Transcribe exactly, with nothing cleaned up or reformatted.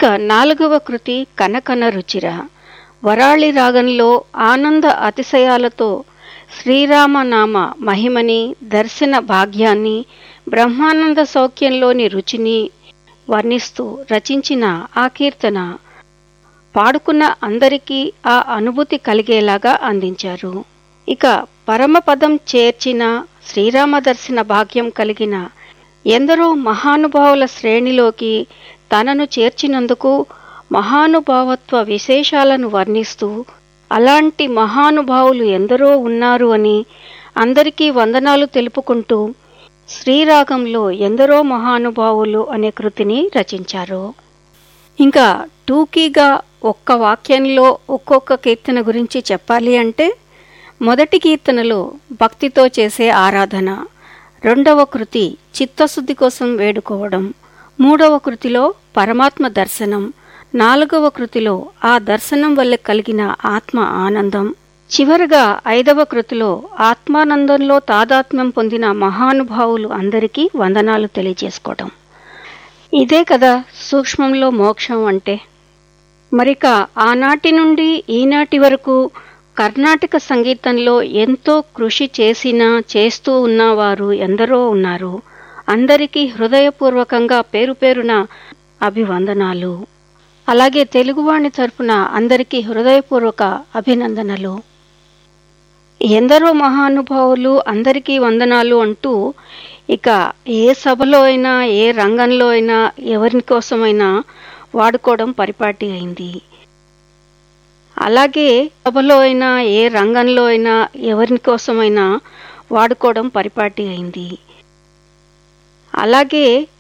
ఇక నాలుగవ కృతి కనకన రుచిర. వరాళి రాగంలో ఆనంద అతిశయాలతో శ్రీరామనామ మహిమని, దర్శన భాగ్యాన్ని, బ్రహ్మానంద సౌఖ్యంలోని రుచిని వర్ణిస్తూ రచించిన ఆ కీర్తన పాడుకున్న అందరికీ ఆ అనుభూతి కలిగేలాగా అందించారు. ఇక పరమపదం చేర్చిన శ్రీరామ దర్శన భాగ్యం కలిగిన ఎందరో మహానుభావుల శ్రేణిలోకి తనను చేర్చినందుకు మహానుభావత్వ విశేషాలను వర్ణిస్తూ అలాంటి మహానుభావులు ఎందరో ఉన్నారు అని అందరికీ వందనాలు తెలుపుకుంటూ శ్రీరాగంలో ఎందరో మహానుభావులు అనే కృతిని రచించారు. ఇంకా టూకీగా ఒక్క వాక్యంలో ఒక్కొక్క కీర్తన గురించి చెప్పాలి అంటే, మొదటి కీర్తనలో భక్తితో చేసే ఆరాధన, రెండవ కృతి చిత్తశుద్ధి కోసం వేడుకోవడం, మూడవ కృతిలో పరమాత్మ దర్శనం, నాలుగవ కృతిలో ఆ దర్శనం వల్ల కలిగిన ఆత్మ ఆనందం, చివరగా ఐదవ కృతిలో ఆత్మానందంలో తాదాత్మ్యం పొందిన మహానుభావులు అందరికీ వందనాలు తెలియజేసుకోవడం. ఇదే కదా సూక్ష్మంలో మోక్షం అంటే. మరిక ఆనాటి నుండి ఈనాటి వరకు కర్ణాటక సంగీతంలో ఎంతో కృషి చేసినా చేస్తూ ఉన్నవారు ఎందరో ఉన్నారు. అందరికీ హృదయపూర్వకంగా పేరు పేరున అభివందనాలు. అలాగే తెలుగువాణి తరపున అందరికీ హృదయపూర్వక అభినందనలు. ఎందరో మహానుభావులు అందరికీ వందనాలు అంటూ ఇక ఏ సభలో అయినా ఏ రంగంలో అయినా ఎవరి కోసమైనా వాడుకోవడం పరిపాటి అయింది. అలాగే సభలో అయినా ఏ రంగంలో అయినా ఎవరి కోసమైనా వాడుకోవడం పరిపాటి అయింది. అలాగే